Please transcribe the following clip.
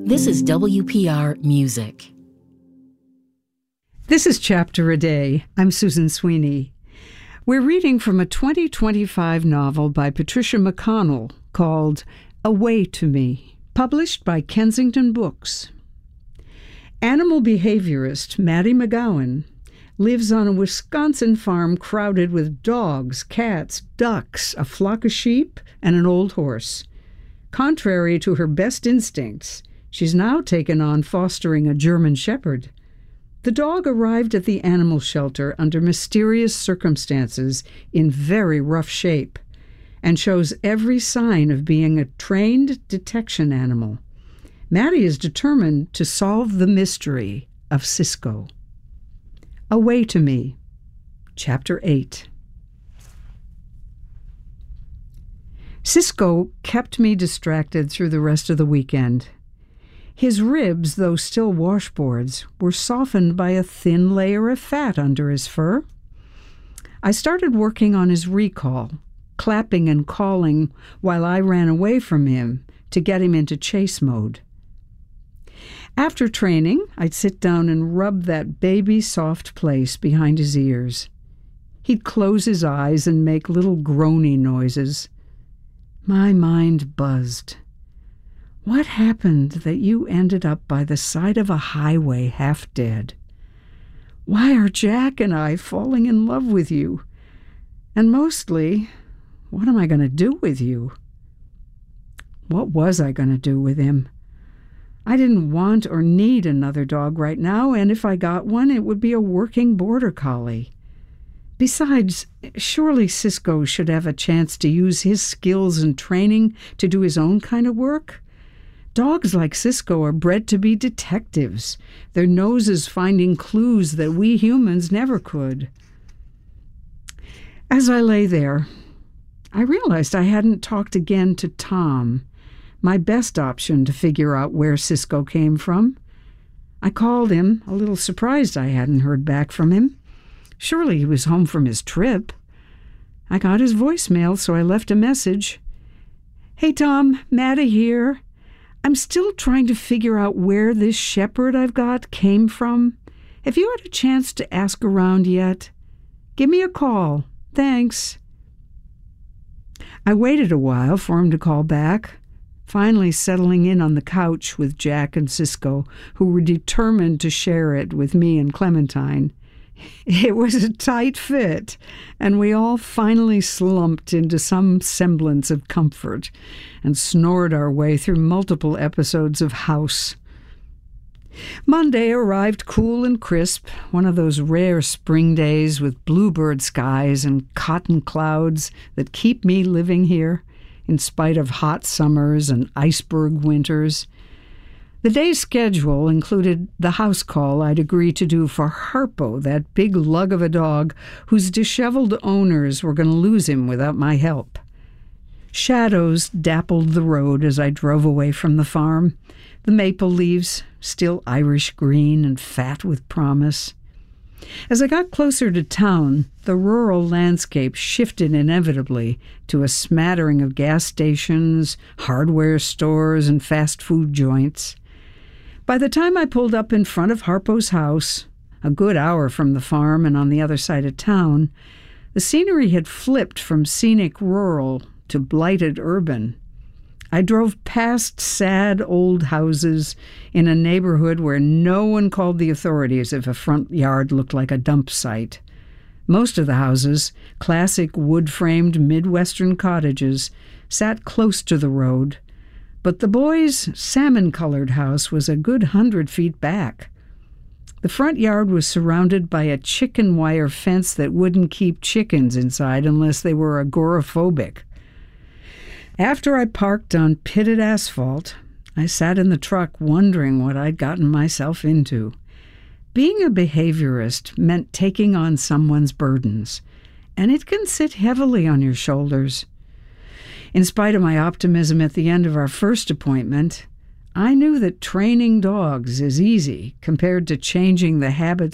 This is WPR Music. This is Chapter a Day. I'm Susan Sweeney. We're reading from a 2025 novel by Patricia McConnell called Away to Me, published by Kensington Books. Animal behaviorist Maddie McGowan lives on a Wisconsin farm crowded with dogs, cats, ducks, a flock of sheep, and an old horse. Contrary to her best instincts, she's now taken on fostering a German Shepherd. The dog arrived at the animal shelter under mysterious circumstances in very rough shape and shows every sign of being a trained detection animal. Maddie is determined to solve the mystery of Cisco. Away to Me, Chapter 8. Cisco kept me distracted through the rest of the weekend. His ribs, though still washboards, were softened by a thin layer of fat under his fur. I started working on his recall, clapping and calling while I ran away from him to get him into chase mode. After training, I'd sit down and rub that baby soft place behind his ears. He'd close his eyes and make little groany noises. My mind buzzed. What happened that you ended up by the side of a highway half dead? Why are Jack and I falling in love with you? And mostly, what am I going to do with you? What was I going to do with him? I didn't want or need another dog right now, and if I got one, it would be a working border collie. Besides, surely Cisco should have a chance to use his skills and training to do his own kind of work. Dogs like Cisco are bred to be detectives, their noses finding clues that we humans never could. As I lay there, I realized I hadn't talked again to Tom, my best option to figure out where Cisco came from. I called him, a little surprised I hadn't heard back from him. Surely he was home from his trip. I got his voicemail, so I left a message. Hey Tom, Maddie here. I'm still trying to figure out where this shepherd I've got came from. Have you had a chance to ask around yet? Give me a call. Thanks. I waited a while for him to call back, finally settling in on the couch with Jack and Cisco, who were determined to share it with me and Clementine. It was a tight fit, and we all finally slumped into some semblance of comfort and snored our way through multiple episodes of House. Monday arrived cool and crisp, one of those rare spring days with bluebird skies and cotton clouds that keep me living here, in spite of hot summers and iceberg winters. The day's schedule included the house call I'd agreed to do for Harpo, that big lug of a dog whose disheveled owners were going to lose him without my help. Shadows dappled the road as I drove away from the farm, the maple leaves still Irish green and fat with promise. As I got closer to town, the rural landscape shifted inevitably to a smattering of gas stations, hardware stores, and fast food joints. By the time I pulled up in front of Harpo's house, a good hour from the farm and on the other side of town, the scenery had flipped from scenic rural to blighted urban. I drove past sad old houses in a neighborhood where no one called the authorities if a front yard looked like a dump site. Most of the houses, classic wood-framed Midwestern cottages, sat close to the road, but the boys' salmon-colored house was a good 100 feet back. The front yard was surrounded by a chicken wire fence that wouldn't keep chickens inside unless they were agoraphobic. After I parked on pitted asphalt, I sat in the truck wondering what I'd gotten myself into. Being a behaviorist meant taking on someone's burdens, and it can sit heavily on your shoulders. In spite of my optimism at the end of our first appointment, I knew that training dogs is easy compared to changing the habits